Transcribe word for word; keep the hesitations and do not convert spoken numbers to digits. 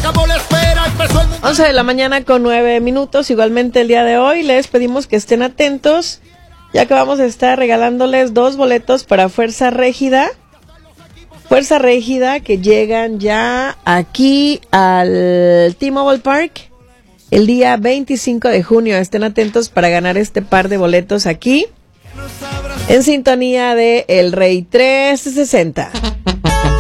acabó la espera, empezó el mundo. once de la mañana con nueve minutos. Igualmente el día de hoy les pedimos que estén atentos, ya que vamos a estar regalándoles dos boletos para Fuerza Régida. Fuerza Régida que llegan ya aquí al T-Mobile Park el día veinticinco de junio. Estén atentos para ganar este par de boletos aquí en sintonía de El Rey trescientos sesenta.